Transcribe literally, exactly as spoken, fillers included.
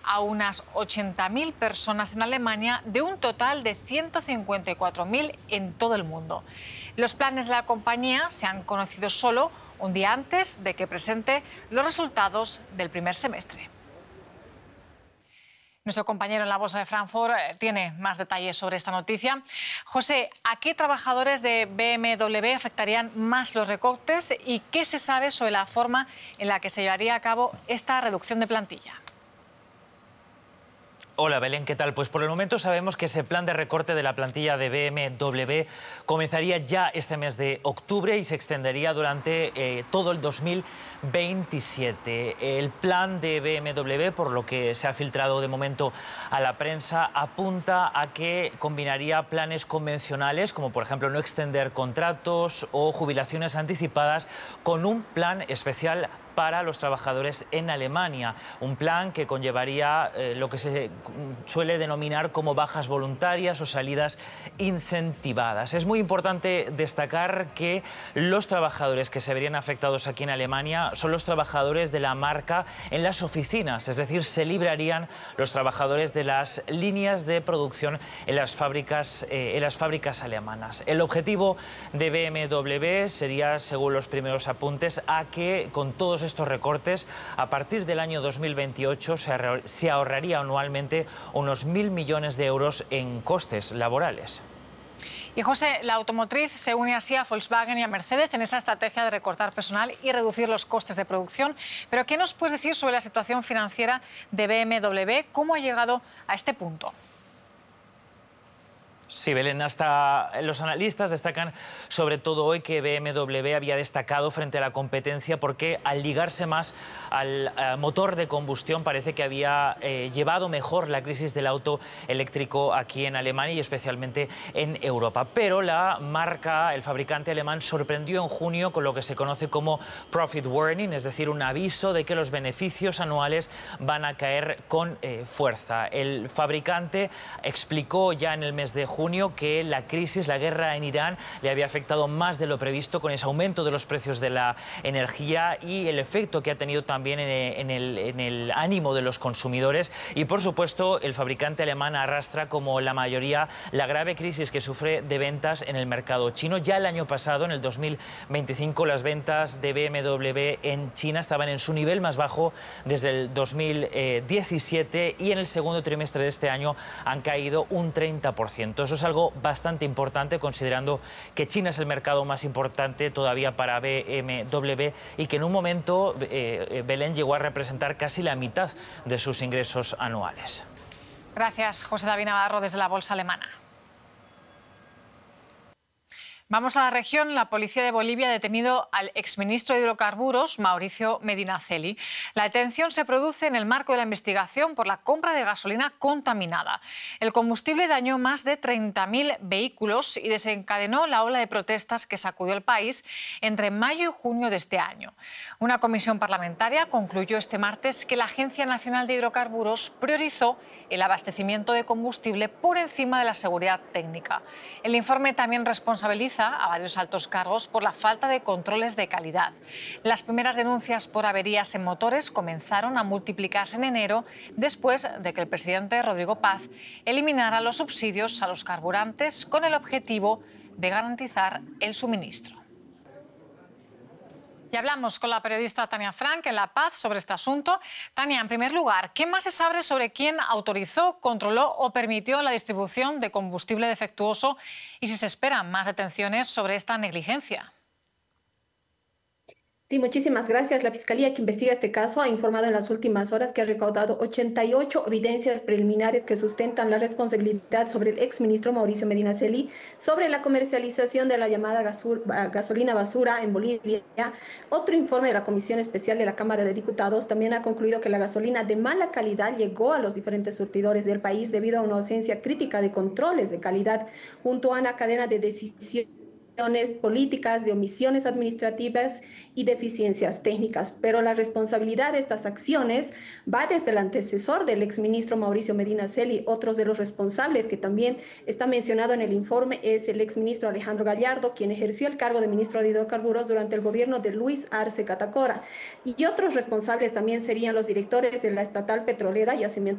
a unas ochenta mil personas en Alemania de un total de ciento cincuenta y cuatro mil en todo el mundo. Los planes de la compañía se han conocido solo un día antes de que presente los resultados del primer semestre. Nuestro compañero en la Bolsa de Frankfurt tiene más detalles sobre esta noticia. José, ¿a qué trabajadores de B M W afectarían más los recortes y qué se sabe sobre la forma en la que se llevaría a cabo esta reducción de plantilla? Hola Belén, ¿qué tal? Pues por el momento sabemos que ese plan de recorte de la plantilla de B M W comenzaría ya este mes de octubre y se extendería durante eh, todo el dos mil veintisiete. El plan de B M W, por lo que se ha filtrado de momento a la prensa, apunta a que combinaría planes convencionales, como por ejemplo no extender contratos o jubilaciones anticipadas, con un plan especial para los trabajadores en Alemania. Un plan que conllevaría eh, lo que se suele denominar como bajas voluntarias o salidas incentivadas. Es muy importante destacar que los trabajadores que se verían afectados aquí en Alemania son los trabajadores de la marca en las oficinas, es decir, se librarían los trabajadores de las líneas de producción en las fábricas, eh, en las fábricas alemanas. El objetivo de B M W sería, según los primeros apuntes, a que con todos estos recortes, a partir del año dos mil veintiocho se ahorraría anualmente unos mil millones de euros en costes laborales. Y José, la automotriz se une así a Volkswagen y a Mercedes en esa estrategia de recortar personal y reducir los costes de producción. Pero ¿qué nos puedes decir sobre la situación financiera de B M W? ¿Cómo ha llegado a este punto? Sí, Belén, hasta los analistas destacan sobre todo hoy que B M W había destacado frente a la competencia porque al ligarse más al uh, motor de combustión parece que había eh, llevado mejor la crisis del auto eléctrico aquí en Alemania y especialmente en Europa. Pero la marca, el fabricante alemán, sorprendió en junio con lo que se conoce como profit warning, es decir, un aviso de que los beneficios anuales van a caer con eh, fuerza. El fabricante explicó ya en el mes de junio junio que la crisis, la guerra en Irán, le había afectado más de lo previsto con ese aumento de los precios de la energía y el efecto que ha tenido también en, en, el, en el ánimo de los consumidores. Y por supuesto el fabricante alemán arrastra, como la mayoría, la grave crisis que sufre de ventas en el mercado chino. Ya el año pasado, en el dos mil veinticinco, las ventas de B M W en China estaban en su nivel más bajo desde el dos mil diecisiete y en el segundo trimestre de este año han caído un treinta por ciento. Eso es algo bastante importante considerando que China es el mercado más importante todavía para B M W y que en un momento eh, Belén llegó a representar casi la mitad de sus ingresos anuales. Gracias, José David Navarro, desde la Bolsa Alemana. Vamos a la región. La policía de Bolivia ha detenido al exministro de Hidrocarburos, Mauricio Medinaceli. La detención se produce en el marco de la investigación por la compra de gasolina contaminada. El combustible dañó más de treinta mil vehículos y desencadenó la ola de protestas que sacudió el país entre mayo y junio de este año. Una comisión parlamentaria concluyó este martes que la Agencia Nacional de Hidrocarburos priorizó el abastecimiento de combustible por encima de la seguridad técnica. El informe también responsabiliza a varios altos cargos por la falta de controles de calidad. Las primeras denuncias por averías en motores comenzaron a multiplicarse en enero después de que el presidente Rodrigo Paz eliminara los subsidios a los carburantes con el objetivo de garantizar el suministro. Y hablamos con la periodista Tania Frank en La Paz sobre este asunto. Tania, en primer lugar, ¿qué más se sabe sobre quién autorizó, controló o permitió la distribución de combustible defectuoso y si se esperan más detenciones sobre esta negligencia? Sí, muchísimas gracias. La Fiscalía que investiga este caso ha informado en las últimas horas que ha recaudado ochenta y ocho evidencias preliminares que sustentan la responsabilidad sobre el exministro Mauricio Medinaceli sobre la comercialización de la llamada gasol gasolina basura en Bolivia. Otro informe de la Comisión Especial de la Cámara de Diputados también ha concluido que la gasolina de mala calidad llegó a los diferentes surtidores del país debido a una ausencia crítica de controles de calidad junto a una cadena de decisiones políticas, de omisiones administrativas y deficiencias técnicas. Pero la responsabilidad de estas acciones va desde el antecesor del exministro Mauricio Medinaceli. Otros de los responsables que también está mencionado en el informe es el exministro Alejandro Gallardo, quien ejerció el cargo de ministro de Hidrocarburos durante el gobierno de Luis Arce Catacora. Y otros responsables también serían los directores de la estatal petrolera Yacimiento